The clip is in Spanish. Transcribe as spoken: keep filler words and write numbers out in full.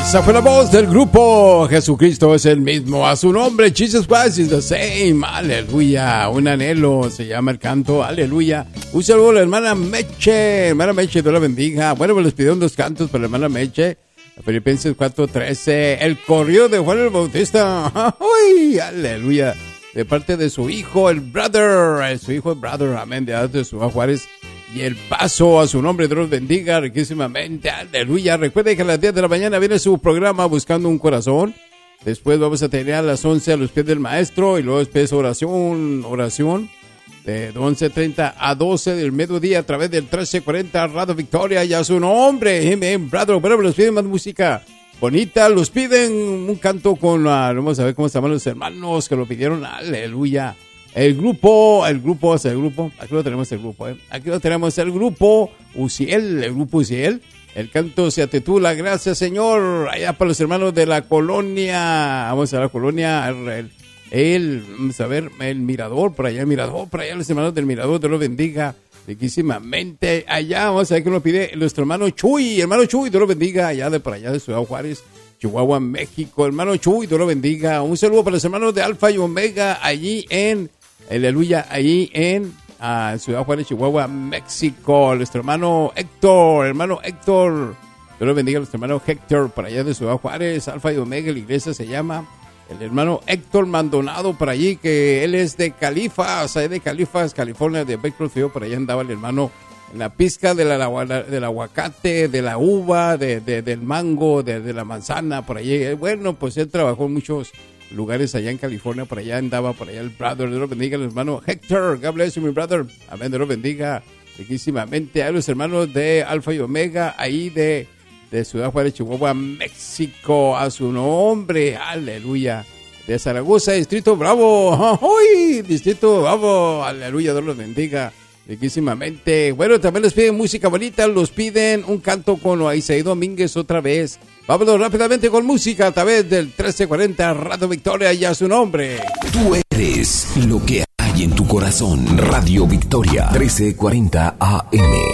Esa fue la voz del grupo Jesucristo es el mismo, a su nombre, Jesus Christ is the same, aleluya, un anhelo, se llama el canto, aleluya. Un saludo a la hermana Meche, hermana Meche, Dios la bendiga. Bueno, me les pidieron dos cantos para la hermana Meche, Filipenses cuatro trece, el corrido de Juan el Bautista, uy, aleluya, de parte de su hijo, el brother, su hijo el brother, amén, de de su Juárez. Y el paso a su nombre, Dios los bendiga riquísimamente, aleluya. Recuerden que a las diez de la mañana viene su programa Buscando un Corazón. Después vamos a tener a las once a los pies del maestro y luego después oración, oración de once treinta a doce del mediodía a través del trece cuarenta Radio Victoria y a su nombre, amén, brother. Bueno, los piden más música bonita, los piden un canto con, uh, vamos a ver cómo se llaman los hermanos que lo pidieron, aleluya. El grupo, el grupo, es el grupo, aquí lo tenemos el grupo, ¿eh? Aquí lo tenemos el grupo Uziel, el grupo Uziel. El canto se titula Gracias Señor, allá para los hermanos de la colonia, vamos a la colonia, el, el, vamos a ver, el Mirador, por allá el Mirador, por allá los hermanos del Mirador, Dios los bendiga riquísimamente. Allá vamos a ver que nos pide nuestro hermano Chuy, hermano Chuy, Dios los bendiga, allá de por allá de Ciudad Juárez, Chihuahua, México, hermano Chuy, Dios los bendiga. Un saludo para los hermanos de Alfa y Omega, allí en aleluya, ahí en uh, Ciudad Juárez, Chihuahua, México. Nuestro hermano Héctor, hermano Héctor, Dios lo bendiga, nuestro hermano Héctor, para allá de Ciudad Juárez, Alfa y Omega, la iglesia se llama. El hermano Héctor Maldonado, por allí, que él es de Califas, de Califas, California, de Bakersfield, por allá andaba el hermano en la pizca de la, del aguacate, de la uva, de, de, del mango, de, de la manzana, por allí. Bueno, pues él trabajó en muchos lugares allá en California, por allá andaba, por allá el brother, Dios lo bendiga, el hermano Héctor, God bless you, mi brother, amén, Dios lo bendiga riquísimamente a los hermanos de Alfa y Omega, ahí de, de Ciudad Juárez, Chihuahua, México, a su nombre, aleluya, de Zaragoza, Distrito Bravo, ¡uy! Distrito Bravo, aleluya, Dios los bendiga riquísimamente. Bueno, también les piden música bonita, los piden un canto con Aisaí Domínguez otra vez. Vámonos rápidamente con música a través del trece cuarenta Radio Victoria y a su nombre. Tú eres lo que hay en tu corazón. Radio Victoria, trece cuarenta A M.